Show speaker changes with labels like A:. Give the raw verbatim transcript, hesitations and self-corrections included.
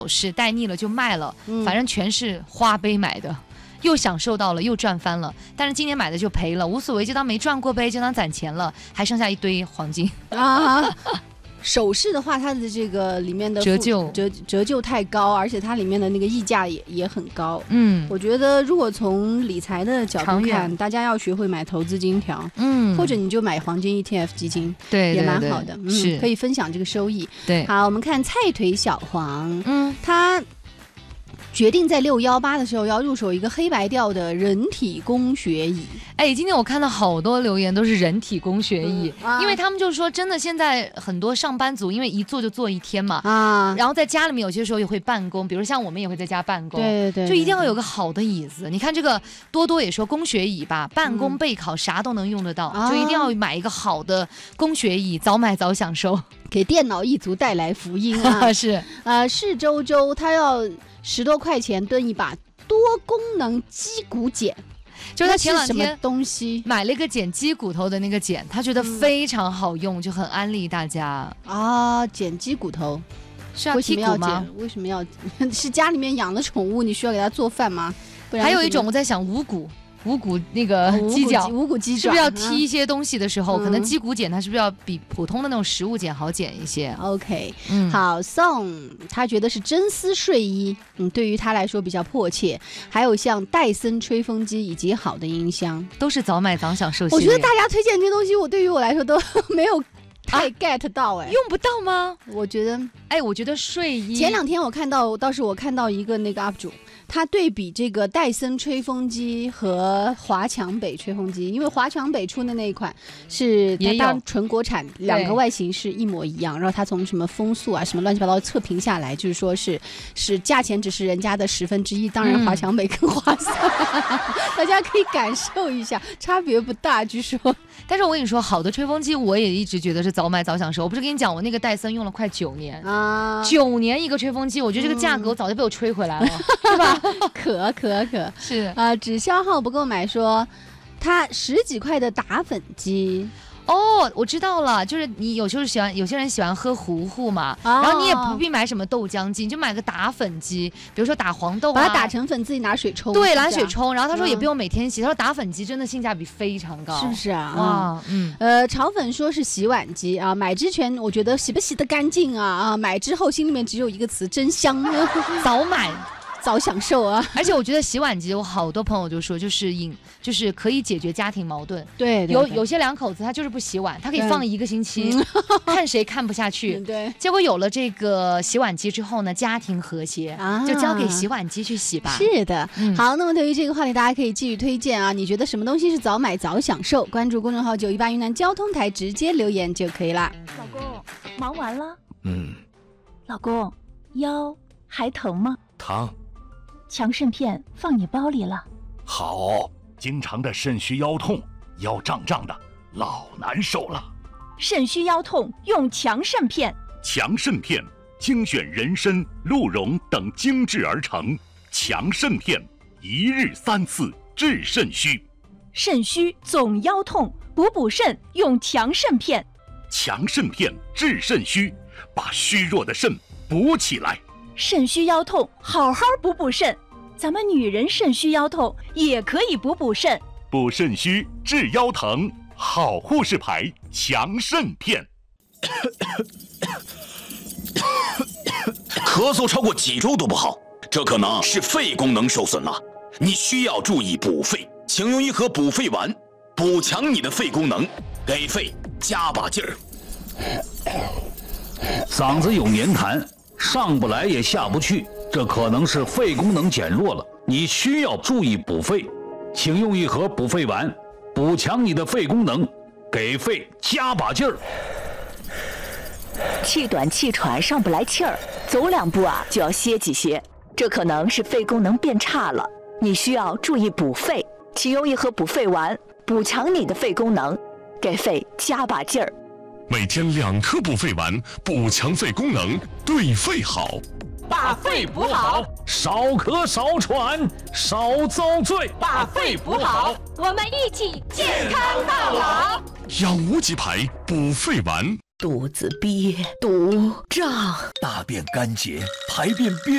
A: 是戴腻了就卖了，嗯、反正全是花呗买的。又享受到了，又赚翻了，但是今年买的就赔了，无所谓，就当没赚过呗，就当攒钱了，还剩下一堆黄金
B: 啊。首饰的话，它的这个里面的
A: 折旧
B: 折折旧太高，而且它里面的那个溢价也也很高。
A: 嗯，
B: 我觉得如果从理财的角度看，大家要学会买投资金条，
A: 嗯，
B: 或者你就买黄金 E T F 基金，
A: 对，
B: 也蛮好的，
A: 嗯，是
B: 可以分享这个收益。
A: 对，
B: 好，我们看菜腿小黄，
A: 嗯，
B: 他决定在六幺八的时候要入手一个黑白调的人体工学椅。
A: 哎，今天我看到好多留言都是人体工学椅，嗯啊、因为他们就说真的，现在很多上班族因为一坐就坐一天嘛，啊，然后在家里面有些时候也会办公，比如像我们也会在家办公，
B: 对对对，
A: 就一定要有个好的椅子。你看这个多多也说工学椅吧，办公备考啥都能用得到，嗯、就一定要买一个好的工学椅，早买早享受，
B: 给电脑一族带来福音啊！
A: 是，
B: 呃，是周周他要十多块钱蹲一把多功能击骨剪。
A: 就是他前两天
B: 什么东西
A: 买了一个剪鸡骨头的那个剪，他觉得非常好用，嗯、就很安利大家
B: 啊。剪鸡骨头
A: 是要剔骨吗？
B: 为什么要？是家里面养的宠物，你需要给它做饭吗？不然
A: 还有一种我在想五骨。五骨那个鸡脚，
B: 五骨鸡
A: 是不是要剔一些东西的时候，嗯、可能鸡骨剪它是不是要比普通的那种食物剪好剪一些
B: ？OK，嗯，好 ，Song 他觉得是真丝睡衣，嗯，对于他来说比较迫切。还有像戴森吹风机以及好的音箱，
A: 都是早买早享受。
B: 我觉得大家推荐这些东西，我对于我来说都没有太 get 到哎、欸
A: 啊，用不到吗？
B: 我觉得，
A: 哎，我觉得睡衣
B: 前两天我看到，倒是我看到一个那个 U P 主。他对比这个戴森吹风机和华强北吹风机，因为华强北出的那一款是它当纯国产，两个外形是一模一样，然后他从什么风速啊什么乱七八糟测评下来，就是说是是价钱只是人家的十分之一，当然华强北更划算、嗯、大家可以感受一下，差别不大据说。
A: 但是我跟你说，好的吹风机我也一直觉得是早买早享受。我不是跟你讲我那个戴森用了快九年啊，九年一个吹风机，我觉得这个价格我早就被我吹回来了，是、嗯、吧？
B: 可可可
A: 是
B: 啊、呃，只消耗不购买说，它十几块的打粉机。
A: 哦，我知道了，就是你有时候喜欢，有些人喜欢喝糊糊嘛，哦、然后你也不必买什么豆浆机，你就买个打粉机，比如说打黄豆、啊，
B: 把它打成粉，自己拿水冲。
A: 对，拿水冲。然后他说也不用每天洗，嗯、他说打粉机真的性价比非常高，
B: 是不是啊？
A: 哇，嗯，
B: 呃，炒粉说是洗碗机啊，买之前我觉得洗不洗得干净啊啊，买之后心里面只有一个词，真香，
A: 早买。
B: 早享受啊！
A: 而且我觉得洗碗机，有好多朋友就说，就是引，就是可以解决家庭矛盾。
B: 对，对
A: 有有些两口子他就是不洗碗，他可以放一个星期，看谁看不下去。
B: 对，
A: 结果有了这个洗碗机之后呢，家庭和谐，啊、就交给洗碗机去洗吧。
B: 是的，嗯、好，那么对于这个话题，大家可以继续推荐啊。你觉得什么东西是早买早享受？关注公众号九一八云南交通台，直接留言就可以啦。
C: 老公，忙完了？
D: 嗯。
C: 老公，腰还疼吗？
D: 疼。
C: 强肾片放你包里了。
D: 好，经常的肾虚腰痛，腰胀胀的，老难受了。
C: 肾虚腰痛用强肾片。
D: 强肾片精选人参、鹿茸等精制而成，强肾片一日三次治肾虚。
C: 肾虚总腰痛，补补肾用强肾片。
D: 强肾片治肾虚，把虚弱的肾补起来。
C: 肾虚腰痛，好好补补肾。咱们女人肾虚腰痛也可以补补肾，
D: 补肾虚治腰疼，好护士牌强肾片。
E: 咳嗽超过几周都不好，这可能是肺功能受损了，你需要注意补肺。请用一盒补肺丸，补强你的肺功能，给肺加把劲儿。
F: 嗓子有黏痰，上不来也下不去，这可能是肺功能减弱了，你需要注意补肺。请用一盒补肺丸，补强你的肺功能，给肺加把劲儿。
G: 气短气喘上不来气儿，走两步啊就要歇几歇，这可能是肺功能变差了，你需要注意补肺。请用一盒补肺丸，补强你的肺功能，给肺加把劲儿。
H: 每天两颗补肺丸，补强肺功能，对肺好。
I: 把肺补好，
F: 少咳少喘少遭罪。
I: 把肺补好，
J: 我们一起健康到老。
H: 养无极牌补肺丸。
K: 肚子憋、肚胀、
L: 大便干结、排便憋